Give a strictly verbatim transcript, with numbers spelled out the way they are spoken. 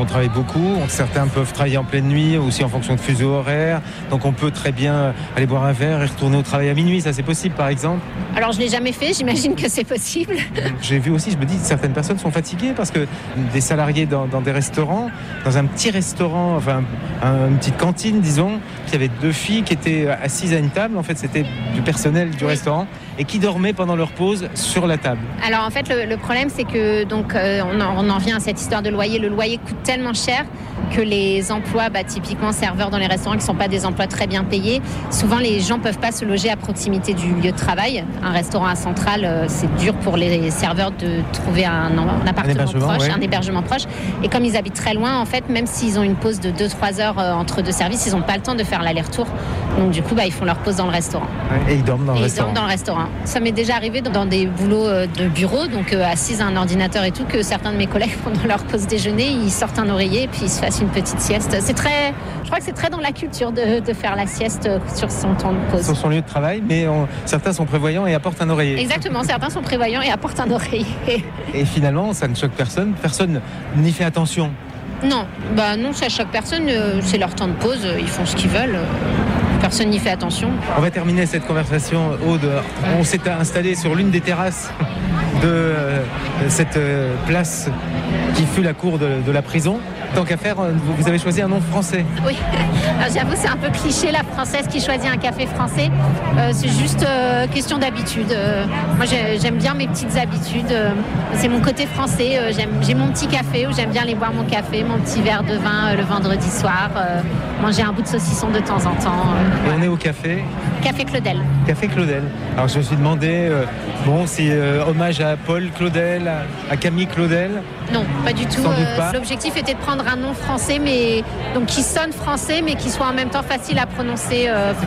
travaille beaucoup. Certains peuvent travailler en pleine nuit, aussi en fonction de fuseau horaire. Donc on peut très bien aller boire un verre et retourner au travail à minuit. Ça, c'est possible, par exemple. Alors, je ne l'ai jamais fait. J'imagine que c'est possible. J'ai vu aussi, je me dis, certaines personnes sont fatiguées parce que des salariés dans, dans des restaurants, dans un petit restaurant, enfin un, une petite cantine, disons, il y avait deux filles qui étaient assises à une table. En fait, c'était du personnel du oui. restaurant et qui dormaient pendant leur pause sur la table. Alors, en fait, le, le problème, c'est que donc euh, on, en, on en vient à cette histoire de loyer. Le loyer coûte tellement cher que les emplois, bah, typiquement serveurs dans les restaurants, qui ne sont pas des emplois très bien payés, souvent les gens ne peuvent pas se loger à proximité du lieu de travail. Un restaurant à Centrale, euh, c'est dur pour les serveurs de trouver un, un appartement un proche, ouais. un hébergement proche. Et comme ils habitent très loin, en fait, même s'ils ont une pause de deux trois heures euh, entre deux services, ils n'ont pas le temps de faire l'aller-retour. Donc du coup, bah, ils font leur pause dans le restaurant. Ouais, et ils dorment dans le et restaurant. Ils dorment dans le restaurant. Ça m'est déjà arrivé dans des boulots de bureau, donc euh, assises à un ordinateur et tout, que certains de mes collègues, pendant leur pause déjeuner, ils sortent un oreiller et puis ils se fassent une petite sieste. C'est très, je crois que c'est très dans la culture de, de faire la sieste sur son temps de pause. Sur son lieu de travail, mais on, certains sont prévoyants et apportent un oreiller. Exactement, certains sont prévoyants et apportent un oreiller. Et finalement, ça ne choque personne, personne n'y fait attention. Non, bah non, ça choque personne, c'est leur temps de pause, ils font ce qu'ils veulent. Personne n'y fait attention. On va terminer cette conversation, Aude. On s'est installé sur l'une des terrasses de euh, cette euh, place qui fut la cour de, de la prison. Tant qu'à faire, vous avez choisi un nom français. Oui, alors, j'avoue, c'est un peu cliché, la française qui choisit un café français. Euh, c'est juste euh, question d'habitude. Euh, moi, j'ai, j'aime bien mes petites habitudes. Euh, c'est mon côté français. Euh, j'aime, j'ai mon petit café où j'aime bien aller boire mon café, mon petit verre de vin euh, le vendredi soir, euh, manger un bout de saucisson de temps en temps. Euh, Et voilà. on est au café Café Claudel. Café Claudel. Alors je me suis demandé, euh, bon, c'est euh, hommage à Paul Claudel, à, à Camille Claudel. Non, pas du tout. Sans doute pas. L'objectif était de prendre un nom français, mais donc qui sonne français, mais qui soit en même temps facile à prononcer. Euh,